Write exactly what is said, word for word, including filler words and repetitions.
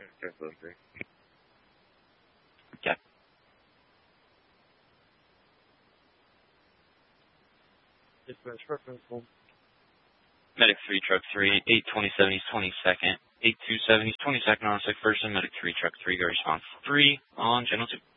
Okay. Medic three, truck three, eight twenty-seven, East twenty-second, eight two seven, East twenty-second on six first, and Medic three, truck three, go response three on channel two.